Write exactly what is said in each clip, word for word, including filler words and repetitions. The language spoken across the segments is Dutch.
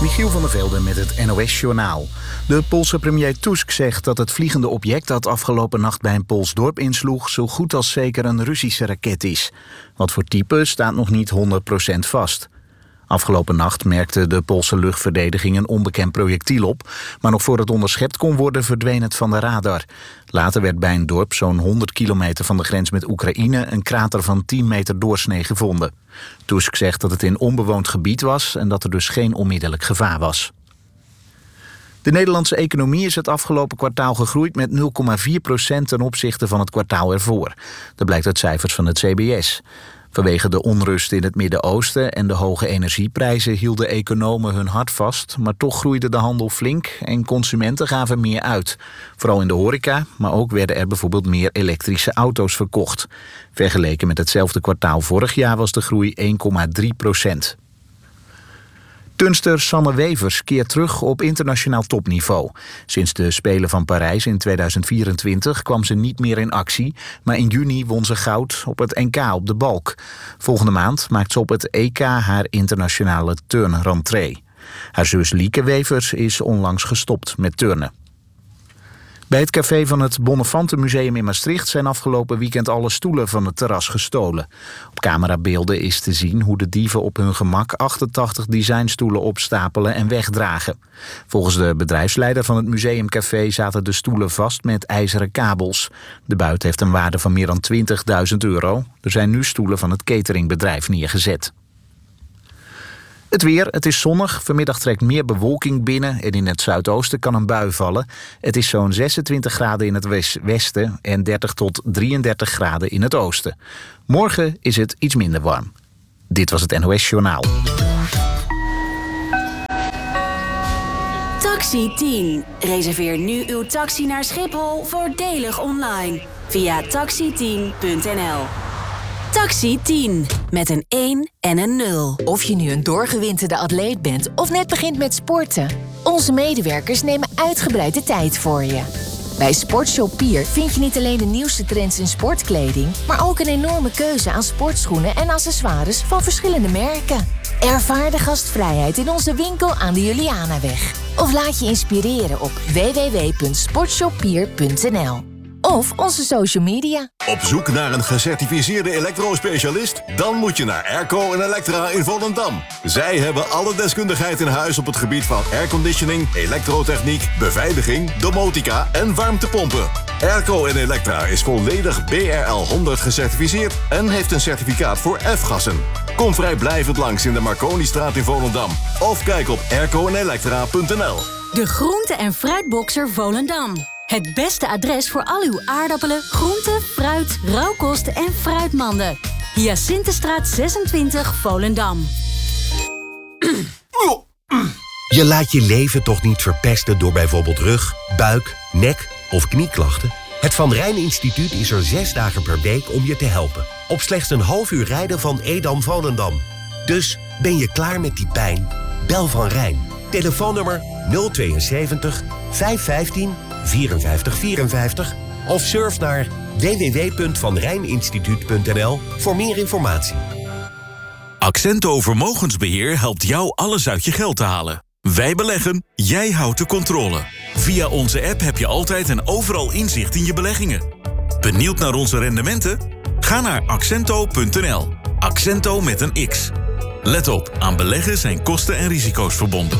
Michiel van der Velde met het N O S-journaal. De Poolse premier Tusk zegt dat het vliegende object dat afgelopen nacht bij een Pools dorp insloeg zo goed als zeker een Russische raket is. Wat voor type staat nog niet honderd procent vast. Afgelopen nacht merkte de Poolse luchtverdediging een onbekend projectiel op, maar nog voor het onderschept kon worden verdween het van de radar. Later werd bij een dorp zo'n honderd kilometer van de grens met Oekraïne een krater van tien meter doorsnee gevonden. Tusk zegt dat het in onbewoond gebied was en dat er dus geen onmiddellijk gevaar was. De Nederlandse economie is het afgelopen kwartaal gegroeid met nul komma vier procent ten opzichte van het kwartaal ervoor. Dat blijkt uit cijfers van het C B S. Vanwege de onrust in het Midden-Oosten en de hoge energieprijzen hielden economen hun hart vast, maar toch groeide de handel flink en consumenten gaven meer uit. Vooral in de horeca, maar ook werden er bijvoorbeeld meer elektrische auto's verkocht. Vergeleken met hetzelfde kwartaal vorig jaar was de groei één komma drie procent. Turnster Sanne Wevers keert terug op internationaal topniveau. Sinds de Spelen van Parijs in tweeduizend vierentwintig kwam ze niet meer in actie, maar in juni won ze goud op het N K op de balk. Volgende maand maakt ze op het E K haar internationale turnrentree. Haar zus Lieke Wevers is onlangs gestopt met turnen. Bij het café van het Bonnefantenmuseum in Maastricht zijn afgelopen weekend alle stoelen van het terras gestolen. Op camerabeelden is te zien hoe de dieven op hun gemak achtentachtig designstoelen opstapelen en wegdragen. Volgens de bedrijfsleider van het museumcafé zaten de stoelen vast met ijzeren kabels. De buit heeft een waarde van meer dan twintigduizend euro. Er zijn nu stoelen van het cateringbedrijf neergezet. Het weer, het is zonnig. Vanmiddag trekt meer bewolking binnen en in het zuidoosten kan een bui vallen. Het is zo'n zesentwintig graden in het westen en dertig tot drieëndertig graden in het oosten. Morgen is het iets minder warm. Dit was het N O S-journaal. Taxi tien. Reserveer nu uw taxi naar Schiphol voordelig online via taxi tien punt n l. Taxi tien, met een één en een nul. Of je nu een doorgewinterde atleet bent of net begint met sporten. Onze medewerkers nemen uitgebreid de tijd voor je. Bij Sportshop Pier vind je niet alleen de nieuwste trends in sportkleding, maar ook een enorme keuze aan sportschoenen en accessoires van verschillende merken. Ervaar de gastvrijheid in onze winkel aan de Julianaweg. Of laat je inspireren op w w w punt sportshoppier punt n l. Of onze social media. Op zoek naar een gecertificeerde elektrospecialist? Dan moet je naar Airco en Electra in Volendam. Zij hebben alle deskundigheid in huis op het gebied van airconditioning, elektrotechniek, beveiliging, domotica en warmtepompen. Airco en Electra is volledig B R L honderd gecertificeerd en heeft een certificaat voor F-gassen. Kom vrijblijvend langs in de Marconistraat in Volendam. Of kijk op airco en electra punt n l. De groente- en fruitboxer Volendam. Het beste adres voor al uw aardappelen, groenten, fruit, rauwkost en fruitmanden. Hyacinthestraat zesentwintig, Volendam. Je laat je leven toch niet verpesten door bijvoorbeeld rug, buik, nek of knieklachten? Het Van Rijn Instituut is er zes dagen per week om je te helpen. Op slechts een half uur rijden van Edam-Volendam. Dus ben je klaar met die pijn? Bel Van Rijn. Telefoonnummer nul tweeënzeventig vijfhonderdvijftien vierenvijftig vierenvijftig of surf naar w w w punt van rijn instituut punt n l voor meer informatie. Accento Vermogensbeheer helpt jou alles uit je geld te halen. Wij beleggen, jij houdt de controle. Via onze app heb je altijd en overal inzicht in je beleggingen. Benieuwd naar onze rendementen? Ga naar accento punt n l. Accento met een X. Let op, aan beleggen zijn kosten en risico's verbonden.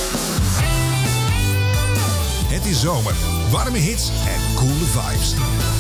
Het is zomer, warme hits en coole vibes.